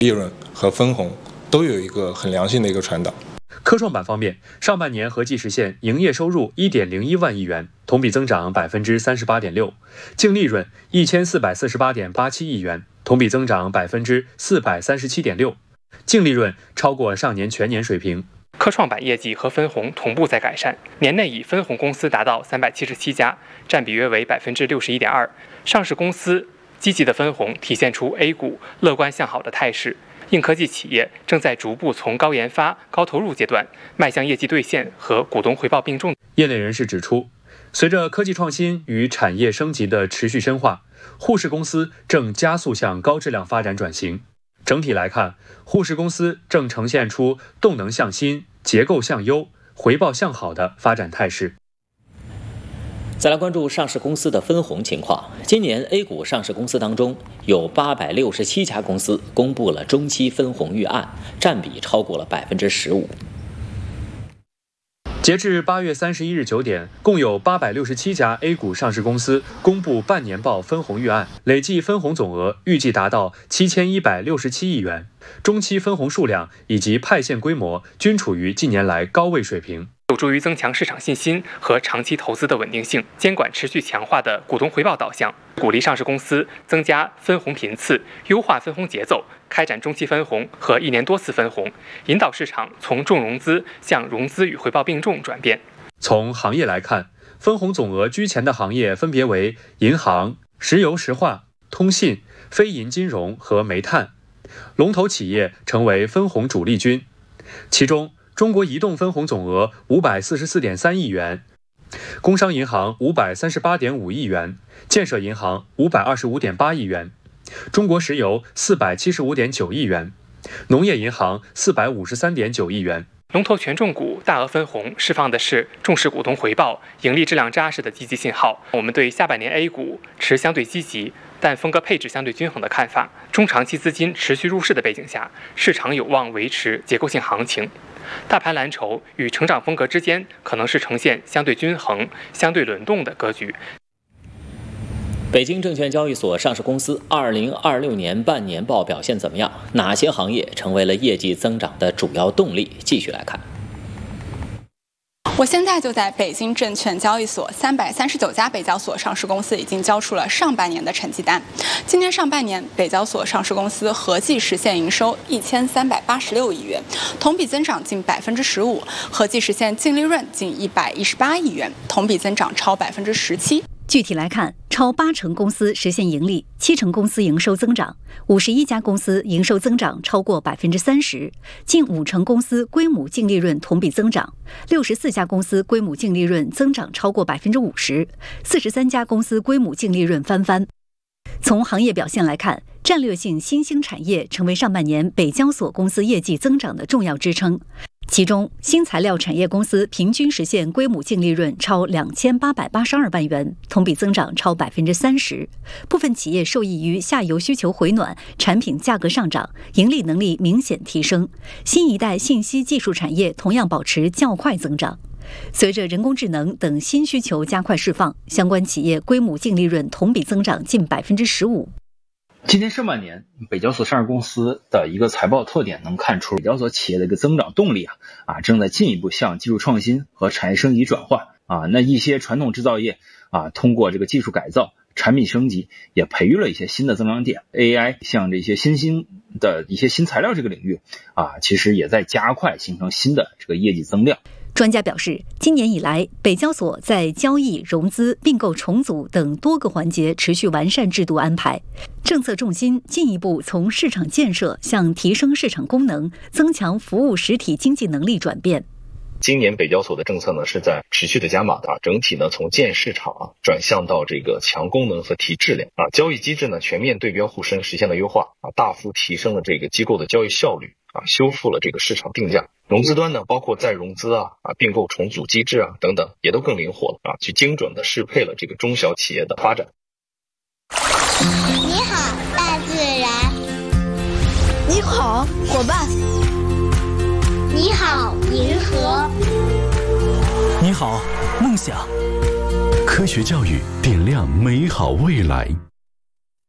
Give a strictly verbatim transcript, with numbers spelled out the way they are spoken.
利润和分红都有一个很良性的一个传导。 科创板方面，上半年合计实现营业收入 一点零一万亿元，同比增长 百分之三十八点六， 净利润 一千四百四十八点八七亿元，同比增长 百分之四百三十七点六， 净利润超过上年全年水平。 科创板业绩和分红同步在改善，年内以分红公司达到三百七十七家，占比约为 百分之六十一点二。 上市公司积极的分红体现出 A 股乐观向好的态势。硬科技企业正在逐步从高研发、高投入阶段迈向业绩兑现和股东回报并重。 业内人士指出，随着科技创新与产业升级的持续深化，沪市公司正加速向高质量发展转型。整体来看，沪市公司正呈现出动能向新、结构向优、回报向好的发展态势。 再来关注上市公司的分红情况。今年 A 股上市公司当中，有八百六十七家公司公布了中期分红预案，占比超过了 百分之十五。 截至八月三十一日九点，共有八百六十七家 A 股上市公司公布半年报分红预案，累计分红总额预计达到七千一百六十七亿元，中期分红数量以及派现规模均处于近年来高位水平， 有助于增强市场信心和长期投资的稳定性。监管持续强化的股东回报导向，鼓励上市公司增加分红频次，优化分红节奏，开展中期分红和一年多次分红，引导市场从重融资向融资与回报并重转变。 从行业来看，分红总额居前的行业分别为银行、石油石化、通信、非银金融和煤炭，龙头企业成为分红主力军。其中，中国移动分红总额 五百四十四点三亿元，工商银行 五百三十八点五亿元，建设银行 五百二十五点八亿元，中国石油 四百七十五点九亿元，农业银行 四百五十三点九亿元。 龙头权重股大额分红释放的是重视股东回报、盈利质量扎实的积极信号。我们对下半年 A 股持相对积极，但风格配置相对均衡的看法。中长期资金持续入市的背景下，市场有望维持结构性行情。大盘蓝筹与成长风格之间可能是呈现相对均衡、相对轮动的格局。 北京证券交易所上市公司二零二六年半年报表现怎么样？哪些行业成为了业绩增长的主要动力？继续来看。 我现在就在北京证券交易所，三百三十九家北交所上市公司已经交出了上半年的成绩单。今年上半年，北交所上市公司合计实现营收一千三百八十六亿元，同比增长近百分之十五，合计实现净利润近一百一十八亿元，同比增长超百分之十七。 具体来看，超八成公司实现盈利，七成公司营收增长，五十一家公司营收增长超过百分之三十，近五成公司规模净利润同比增长，六十四家公司规模净利润增长超过百分之五十，四十三家公司规模净利润翻番。从行业表现来看，战略性新兴产业成为上半年北交所公司业绩增长的重要支撑。其中，新材料产业公司平均实现规模净利润超两千八百八十二万元，同比增长超百分之三十。部分企业受益于下游需求回暖，产品价格上涨，盈利能力明显提升。新一代信息技术产业同样保持较快增长。随着人工智能等新需求加快释放，相关企业规模净利润同比增长近百分之十五。 今年上半年，北交所上市公司的一个财报特点能看出，北交所企业的一个增长动力啊啊，正在进一步向技术创新和产业升级转换啊。那一些传统制造业啊，通过这个技术改造、产品升级，也培育了一些新的增长点。A I 像这些新兴的一些新材料这个领域啊，其实也在加快形成新的这个业绩增量。 专家表示，今年以来，北交所在交易、融资、并购重组等多个环节持续完善制度安排，政策重心进一步从市场建设向提升市场功能、增强服务实体经济能力转变。 今年北交所的政策呢是在持续的加码的啊，整体呢从建市场啊转向到这个强功能和提质量啊，交易机制呢全面对标沪深实现了优化啊，大幅提升了这个机构的交易效率啊，修复了这个市场定价。融资端呢，包括再融资啊、啊并购重组机制啊等等，也都更灵活了啊，去精准的适配了这个中小企业的发展。 你好，大自然。 你好，伙伴。 你好，银河。 你好，梦想。科学教育点亮美好未来。